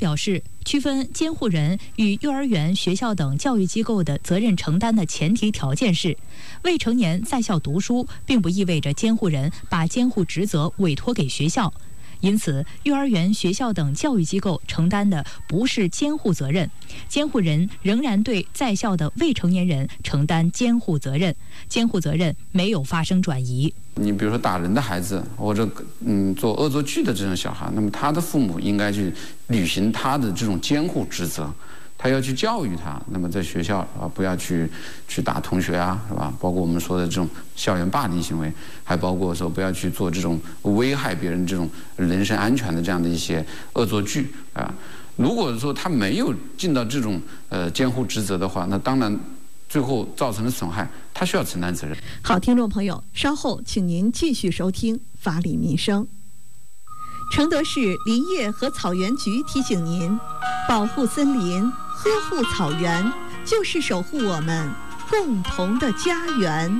表示，区分监护人与幼儿园、学校等教育机构的责任承担的前提条件是，未成年在校读书，并不意味着监护人把监护职责委托给学校。因此，幼儿园、学校等教育机构承担的不是监护责任，监护人仍然对在校的未成年人承担监护责任，监护责任没有发生转移。 你比如说打人的孩子，或者做恶作剧的这种小孩，那么他的父母应该去履行他的这种监护职责。他要去教育他，那么在学校不要去打同学啊，是吧？包括我们说的这种校园霸凌行为，还包括说不要去做这种危害别人这种人身安全的这样的一些恶作剧啊。如果说他没有尽到这种监护职责的话，那当然最后造成的损害，他需要承担责任。 好，听众朋友，稍后请您继续收听法理民生。承德市林业和草原局提醒您，保护森林，呵护草原，就是守护我们共同的家园。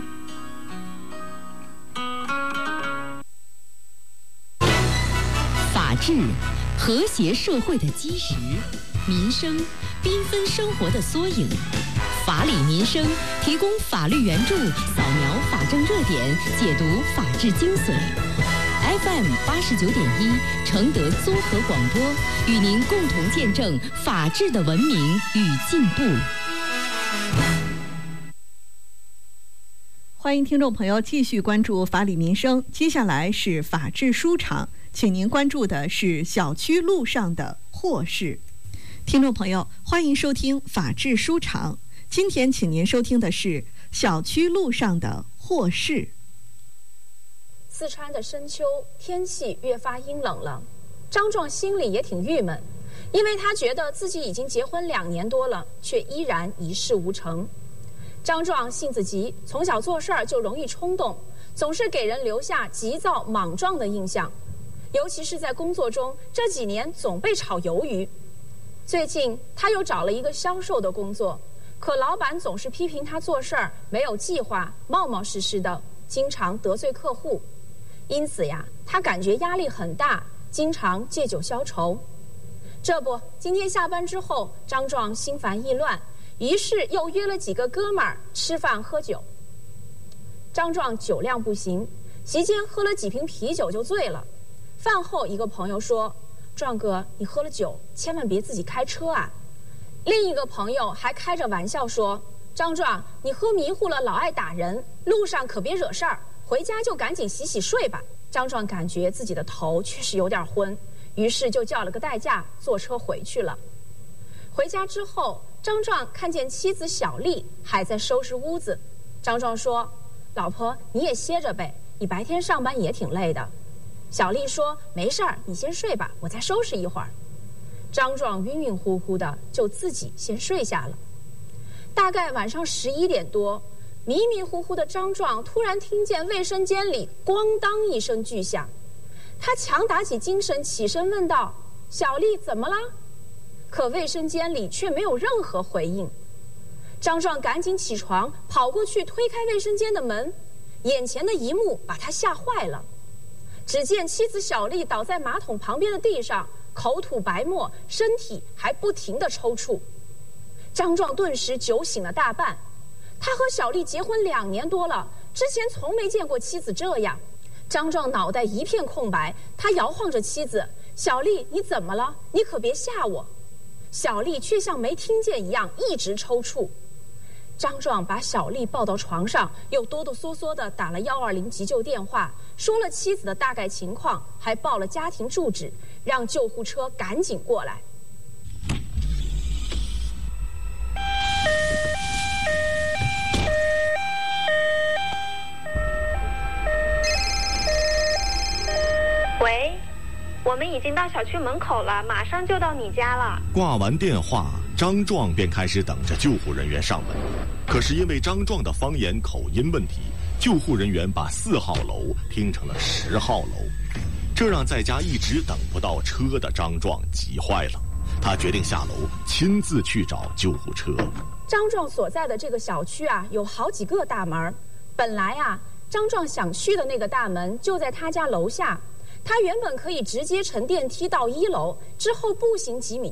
法治，和谐社会的基石；民生，缤纷生活的缩影。法理民生提供法律援助，扫描法政热点，解读法治精髓。FM 89.1承德综合广播，与您共同见证法治的文明与进步。 欢迎听众朋友继续关注法理民生，接下来是法治书场，请您关注的是小区路上的祸事。听众朋友，欢迎收听法治书场，今天请您收听的是小区路上的祸事。 四川的深秋，天气越发阴冷了，张壮心里也挺郁闷，因为他觉得自己已经结婚2年多了，却依然一事无成。张壮性子急，从小做事儿就容易冲动，总是给人留下急躁莽撞的印象，尤其是在工作中，这几年总被炒鱿鱼。最近他又找了一个销售的工作，可老板总是批评他做事儿没有计划，冒冒失失的，经常得罪客户。因此呀，他感觉压力很大，经常借酒消愁。这不，今天下班之后，张壮心烦意乱，于是又约了几个哥们儿吃饭喝酒。张壮酒量不行，席间喝了几瓶啤酒就醉了。饭后，一个朋友说：“壮哥，你喝了酒，千万别自己开车啊。”另一个朋友还开着玩笑说：“张壮，你喝迷糊了老爱打人，路上可别惹事儿。回家就赶紧洗洗睡吧。”张壮感觉自己的头确实有点昏，于是就叫了个代驾，坐车回去了。回家之后，张壮看见妻子小丽还在收拾屋子。张壮说：“老婆，你也歇着呗，你白天上班也挺累的。”小丽说：“没事儿，你先睡吧，我再收拾一会儿。”张壮晕晕乎乎的，就自己先睡下了。大概晚上11点多，迷迷糊糊的张壮突然听见卫生间里咣当一声巨响，他强打起精神起身问道：“小丽，怎么了？”可卫生间里却没有任何回应。张壮赶紧起床，跑过去推开卫生间的门，眼前的一幕把他吓坏了。只见妻子小丽倒在马桶旁边的地上，口吐白沫，身体还不停地抽搐。张壮顿时酒醒了大半。他和小丽结婚2年多了，之前从没见过妻子这样。张壮脑袋一片空白，他摇晃着妻子：“小丽，你怎么了？你可别吓我。”小丽却像没听见一样，一直抽搐。张壮把小丽抱到床上，又哆哆嗦嗦地打了120急救电话，说了妻子的大概情况，还报了家庭住址，让救护车赶紧过来。 喂，我们已经到小区门口了，马上就到你家了。 挂完电话，张壮便开始等着救护人员上门。可是因为张壮的方言口音问题，救护人员把4号楼听成了10号楼，这让在家一直等不到车的张壮急坏了。他决定下楼亲自去找救护车。 张壮所在的这个小区啊，有好几个大门。本来啊，张壮想去的那个大门就在他家楼下，他原本可以直接乘电梯到1楼，之后步行几米